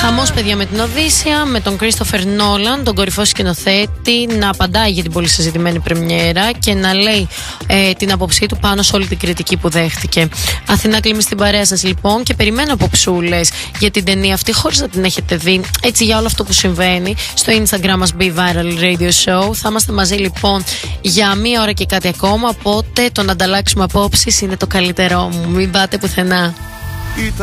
Χαμός, παιδιά, με την Οδύσσια, με τον Κρίστοφερ Νόλαν, τον κορυφαίο σκηνοθέτη, να απαντάει για την πολύ συζητημένη πρεμιέρα και να λέει την άποψή του πάνω σε όλη την κριτική που δέχτηκε. Αθηνά Κλίμη στην παρέα σας λοιπόν και περιμένω αποψούλες για την ταινία αυτή χωρίς να την έχετε δει. Έτσι, για όλο αυτό που συμβαίνει στο Instagram μας Be Viral Radio Show. Θα είμαστε μαζί λοιπόν για μία ώρα και κάτι ακόμα. Οπότε το να ανταλλάξουμε απόψεις είναι το καλύτερό μου. Μην πάτε πουθενά.